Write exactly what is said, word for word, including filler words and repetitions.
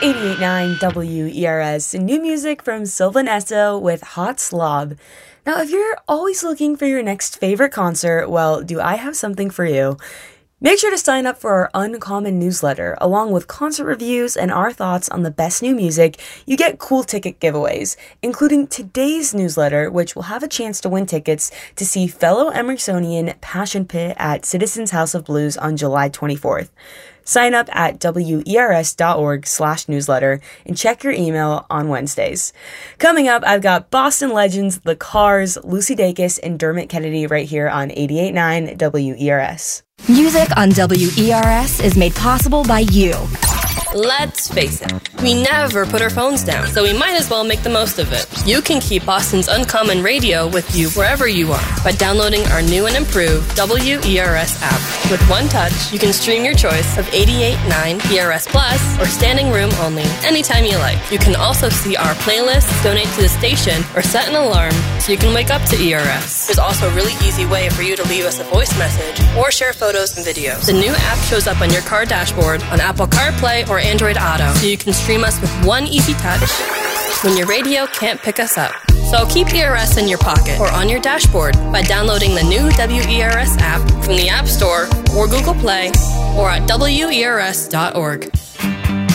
eighty-eight point nine W E R S, new music from Sylvan Esso with Hot Slob. Now, if you're always looking for your next favorite concert, well, do I have something for you? Make sure to sign up for our Uncommon newsletter. Along with concert reviews and our thoughts on the best new music, you get cool ticket giveaways, including today's newsletter, which will have a chance to win tickets to see fellow Emersonian Passion Pit at Citizens House of Blues on July twenty-fourth. Sign up at wers.org slash newsletter and check your email on Wednesdays. Coming up, I've got Boston legends The Cars, Lucy Dacus, and Dermot Kennedy right here on eighty-eight point nine W E R S. Music on W E R S is made possible by you. Let's face it, we never put our phones down, so we might as well make the most of it. You can keep Boston's Uncommon Radio with you wherever you are by downloading our new and improved W E R S app. With one touch, you can stream your choice of eighty-eight point nine E R S Plus or standing room only anytime you like. You can also see our playlists, donate to the station, or set an alarm so you can wake up to E R S. There's also a really easy way for you to leave us a voice message or share photos and videos. The new app shows up on your car dashboard on Apple CarPlay or Android Auto, so you can stream us with one easy touch when your radio can't pick us up. So keep E R S in your pocket or on your dashboard by downloading the new W E R S app from the App Store or Google Play or at W E R S dot org.